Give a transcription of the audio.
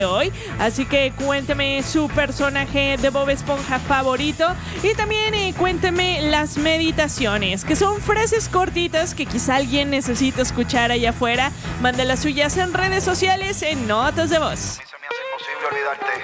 hoy, así que cuénteme su personaje de Bob Esponja favorito y también cuénteme las meditaciones, que son frases cortitas que quizá alguien necesita escuchar allá afuera. Mande las suyas en redes sociales en notas de voz.